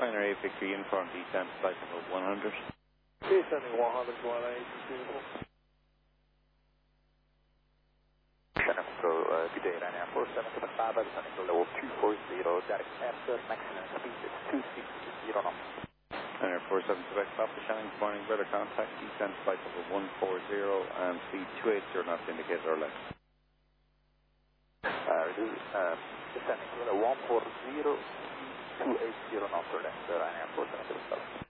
Binary Victory Uniform, descent flight level 100. Descending 100, 180, beautiful. Control, good day, Ryanair 4775, descending to level 240, direct after, maximum speed is 260 knots. Ryanair 47 Papa Shannon, good morning, weather contact, descent flight level 140 and speed 280 knots indicated or less. Descending to level 140, 280 knots or less, Ryanair 4775.